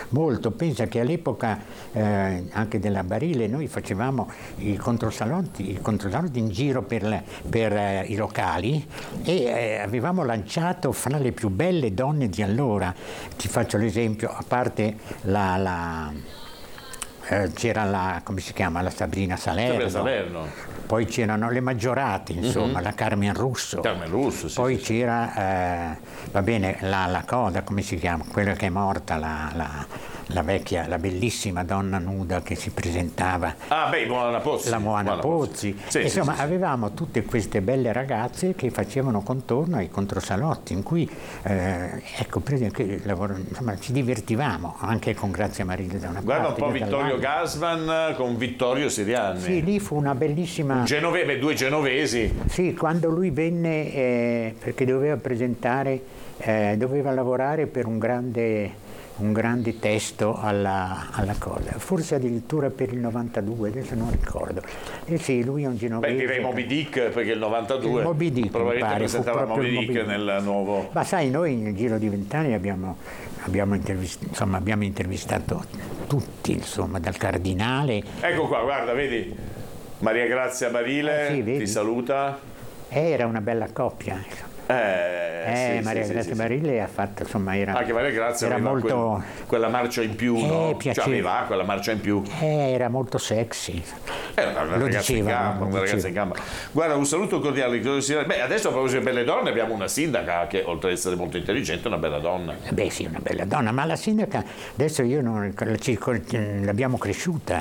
molto. Pensa che all'epoca anche della Barile noi facevamo i controsalotti in giro per i locali e avevamo lanciato fra le più belle donne di allora. Ti faccio l'esempio, a parte c'era come si chiama, la Sabrina Salerno. Poi c'erano le Maggiorate, insomma, la Carmen Russo. Sì, poi sì, c'era, va bene, la Coda, come si chiama? Quella che è morta, la vecchia, la bellissima donna nuda che si presentava. Moana Pozzi. La Moana Pozzi. Sì, insomma, sì. avevamo tutte queste belle ragazze che facevano contorno ai controsalotti, in cui, insomma, ci divertivamo, anche con Grazia Marile da una parte. Guarda un po' Vittorio Gassman con Vittorio Sirianni. Sì, lì fu una bellissima... due genovesi. Sì, quando lui venne, perché doveva doveva lavorare per un grande testo alla cosa, forse addirittura per il 92, adesso non ricordo. E sì, lui è un genovese. Direi Moby Dick, perché il 92 Moby Dick, probabilmente presentava Moby Dick nel nuovo... Ma sai, noi nel giro di 20 anni abbiamo intervistato tutti, insomma, dal cardinale. Ecco qua, guarda, vedi, Maria Grazia Barile sì, ti saluta. Era una bella coppia, insomma. Maria Grazia Barile ha fatto, insomma, anche Maria Grazia era molto... quella marcia in più, no? Aveva quella marcia in più. Era molto sexy. Era una ragazza in gamba. Guarda, un saluto cordiale. Adesso a proposito di belle donne abbiamo una sindaca che, oltre ad essere molto intelligente, è una bella donna. Sì, una bella donna, ma la sindaca adesso l'abbiamo cresciuta,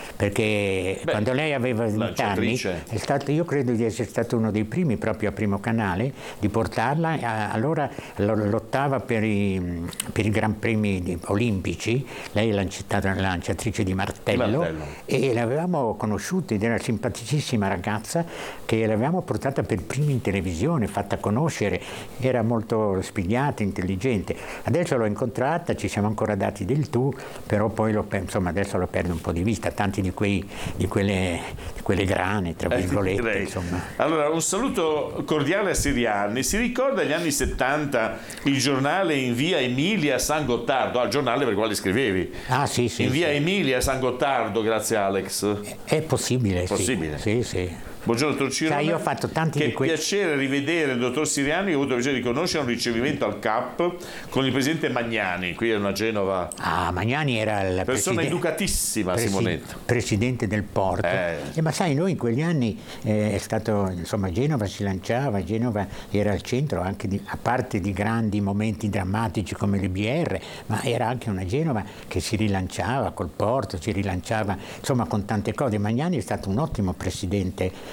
perché quando lei aveva 20 anni io credo di essere stato uno dei primi, proprio a Primo Canale, di portarla. Allora lottava per i Gran Premi olimpici, lei è lanciatrice di martello, e l'avevamo conosciuta ed era simpaticissima ragazza, che l'avevamo portata per prima in televisione, fatta conoscere, era molto spigliata, intelligente. Adesso l'ho incontrata, ci siamo ancora dati del tu, però poi adesso lo perdo un po' di vista, tanti di quelle grane, tra virgolette, insomma. Allora, un saluto cordiale a Sirianni. Si ricorda gli anni 70 il giornale in via Emilia San Gottardo, il giornale per il quale scrivevi? Sì. In via Emilia San Gottardo, grazie Alex. È possibile, sì. Buongiorno, dottor Cirone. Io ho fatto tanti di questi. Che piacere rivedere il dottor Sirianni, che ho avuto il piacere di conoscere un ricevimento al CAP con il presidente Magnani, qui a Genova. Magnani era la persona educatissima, Simonetta. Presidente del porto. Ma sai, noi in quegli anni è stato, insomma, Genova si lanciava, Genova era al centro anche a parte di grandi momenti drammatici come le BR, ma era anche una Genova che si rilanciava col porto, si rilanciava, insomma, con tante cose. Magnani è stato un ottimo presidente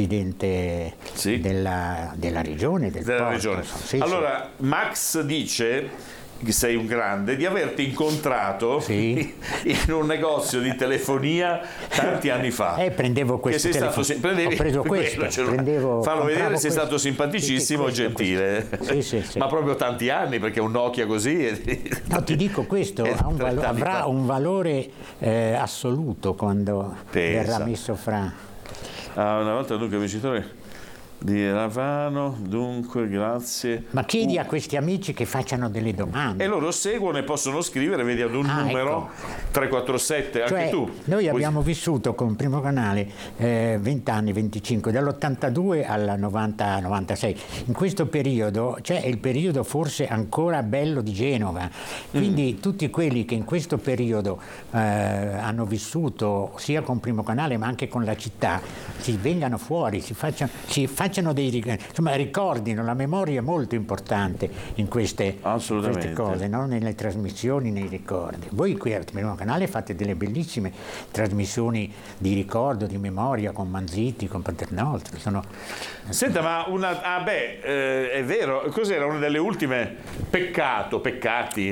della regione, della regione. Allora, Max dice che sei un grande, di averti incontrato in un negozio di telefonia tanti anni fa. Prendevo questo telefono. Ho preso questo. Fallo vedere, sei stato simpaticissimo e gentile. Sì. Ma proprio tanti anni, perché un Nokia così... No, ti dico, questo avrà un valore assoluto quando verrà messo fra... Una volta dunque vincitore di Ravano, dunque grazie. Ma chiedi a questi amici che facciano delle domande. E loro seguono e possono scrivere, vedi, ad un numero 347, anche tu. Noi abbiamo vissuto con Primo Canale 20 anni, 25, dall'82 al 90-96. In questo periodo, è il periodo forse ancora bello di Genova, quindi tutti quelli che in questo periodo hanno vissuto sia con Primo Canale ma anche con la città, si vengano fuori, si facciano ricordino, la memoria è molto importante in queste cose, no? Nelle trasmissioni, nei ricordi. Voi qui al Primo Canale fate delle bellissime trasmissioni di ricordo, di memoria, con Manzitti, con Paternostri. Senta, ma è vero, cos'era una delle ultime? Peccati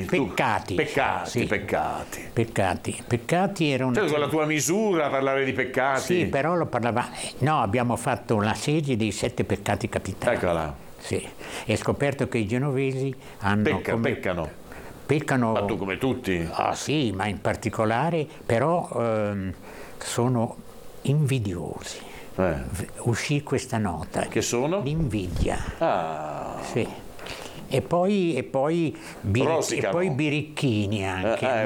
era una... con la tua misura parlare di peccati. Sì, però lo parlava... No, abbiamo fatto una serie dei 7 peccati capitali. Eccola. Sì, e ho scoperto che i genovesi hanno... Peccano... Ma tu come tutti? Sì, ma in particolare, però sono invidiosi. Uscì questa nota. Che sono? L'invidia. Sì. E poi birichini anche.